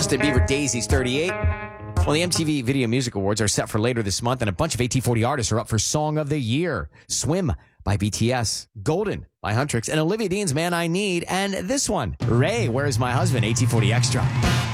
Justin Bieber, Daisy's 38. Well, the MTV Video Music Awards are set for later this month, and a bunch of AT40 artists are up for Song of the Year. Swim by BTS, Golden by Huntrix, and Olivia Dean's Man I Need, and this one, Ray, Where's My Husband, AT40 Extra.